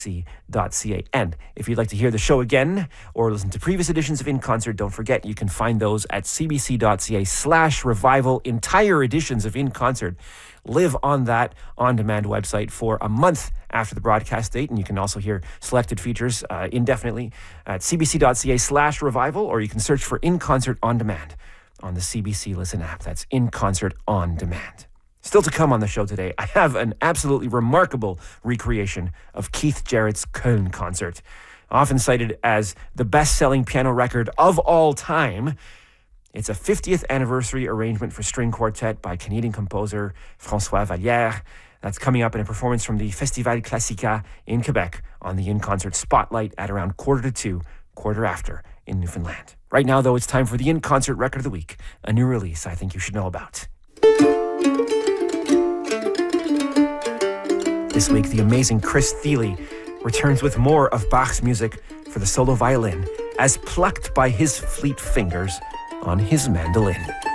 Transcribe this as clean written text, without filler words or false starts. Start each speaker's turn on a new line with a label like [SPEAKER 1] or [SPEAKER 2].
[SPEAKER 1] CBC.ca. And if you'd like to hear the show again or listen to previous editions of In Concert, don't forget you can find those at cbc.ca/revival. Entire editions of In Concert live on that on-demand website for a month after the broadcast date, and you can also hear selected features indefinitely at cbc.ca/revival, or you can search for In Concert On Demand on the CBC Listen app. That's In Concert On Demand. Still to come on the show today, I have an absolutely remarkable recreation of Keith Jarrett's Köln concert. Often cited as the best-selling piano record of all time, it's a 50th anniversary arrangement for string quartet by Canadian composer François Vallière. That's coming up in a performance from the Festival Classica in Quebec on the In Concert Spotlight at around 1:45, 1:15 in Newfoundland. Right now, though, it's time for the In Concert Record of the Week, a new release I think you should know about. This week, the amazing Chris Thile returns with more of Bach's music for the solo violin, as plucked by his fleet fingers on his mandolin.